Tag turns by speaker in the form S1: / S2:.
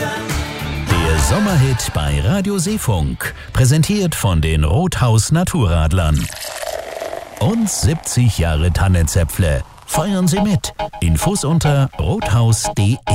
S1: Der Sommerhit bei Radio Seefunk, präsentiert von den Rothaus Naturradlern. Und 70 Jahre Tannenzäpfle. Feiern Sie mit. Infos unter rothaus.de